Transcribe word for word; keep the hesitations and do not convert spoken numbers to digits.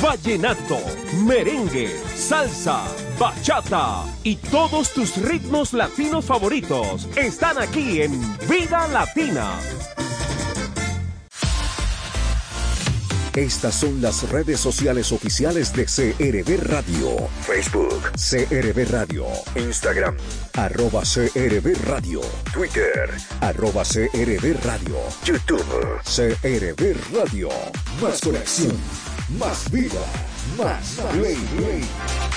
vallenato, merengue, salsa, bachata y todos tus ritmos latinos favoritos están aquí en Vida Latina. Estas son las redes sociales oficiales de C R V Radio. Facebook, C R V Radio. Instagram, arroba C R V Radio. Twitter, arroba C R V Radio. YouTube, C R V Radio. Más conexión, más vida, más play.